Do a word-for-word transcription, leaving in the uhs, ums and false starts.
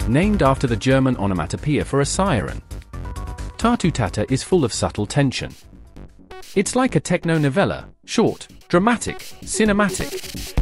named after the German onomatopoeia for a siren. Tatu Tata is full of subtle tension. It's like a techno novella, short, dramatic, cinematic.